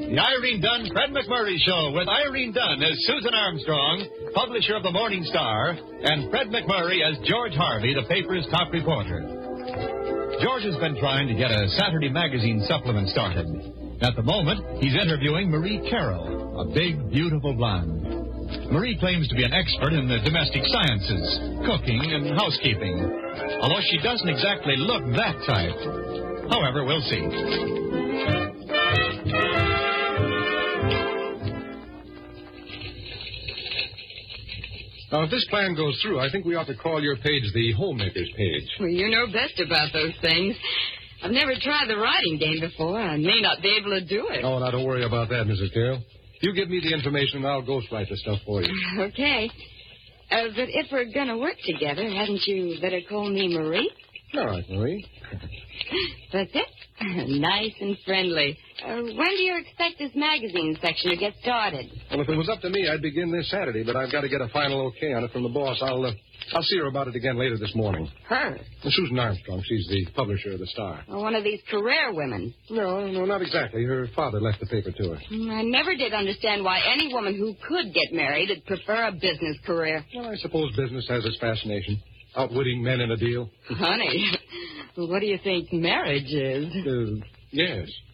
The Irene Dunn Fred McMurray Show with Irene Dunn as Susan Armstrong, publisher of the Morning Star, and Fred McMurray as George Harvey, the paper's top reporter. George has been trying to get a Saturday magazine supplement started. At the moment, he's interviewing Marie Carroll, a big, beautiful blonde. Marie claims to be an expert in the domestic sciences, cooking and housekeeping, although she doesn't exactly look that type. However, we'll see. Now, if this plan goes through, I think we ought to call your page the Homemakers page. Well, you know best about those things. I've never tried the writing game before. I may not be able to do it. Oh, now, don't worry about that, Mrs. Carroll. You give me the information, and I'll ghostwrite the stuff for you. Okay. But if we're going to work together, hadn't you better call me Marie? All right, Marie. That's it. Nice and friendly. When do you expect this magazine section to get started? Well, if it was up to me, I'd begin this Saturday, but I've got to get a final okay on it from the boss. I'll see her about it again later this morning. Her? Susan Armstrong. She's the publisher of the Star. Well, one of these career women. No, not exactly. Her father left the paper to her. I never did understand why any woman who could get married would prefer a business career. Well, I suppose business has its fascination. Outwitting men in a deal. Honey, what do you think marriage is? Yes.